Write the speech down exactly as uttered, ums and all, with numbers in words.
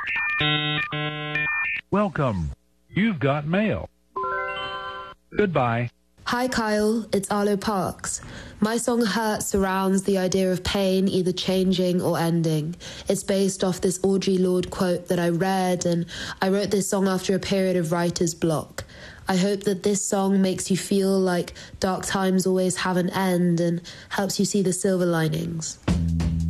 Welcome. You've got mail. Goodbye. Hi Kyle, it's Arlo Parks. My song Hurt surrounds the idea of pain either changing or ending. It's based off this Audre Lorde quote that I read, and I wrote this song after a period of writer's block. I hope that this song makes you feel like dark times always have an end and helps you see the silver linings.